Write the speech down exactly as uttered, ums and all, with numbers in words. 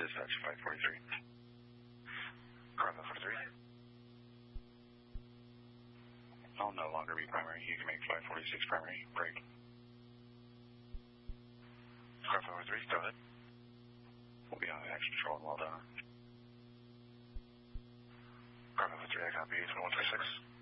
Dispatch five forty-three. Car five forty-three. I'll no longer be primary. You can make five forty-six primary. Break. Car five forty-three, go ahead. We'll be on action patrol and well done. Car five forty-three, I copy. one three six.